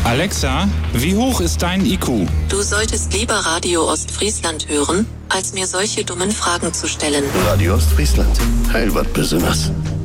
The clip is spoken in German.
Alexa, wie hoch ist dein IQ? Du solltest lieber Radio Ostfriesland hören, als mir solche dummen Fragen zu stellen. Radio Ostfriesland, heil wat Besonderes.